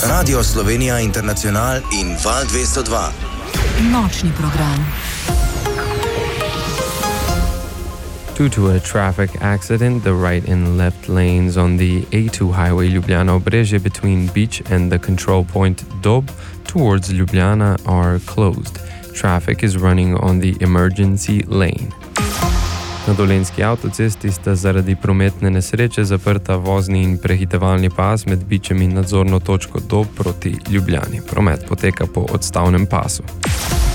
Radio Slovenija International in Val 202. Nočni program. Due to a traffic accident, the right and left lanes on the A2 highway Ljubljana-Obrežje between Beach and the control point Dob towards Ljubljana are closed. Traffic is running on the emergency lane. Na Dolenjski avtocesti sta zaradi prometne nesreče zaprta vozni in prehitevalni pas med Bičem in nadzorno točko Dob proti Ljubljani. Promet poteka po odstavnem pasu.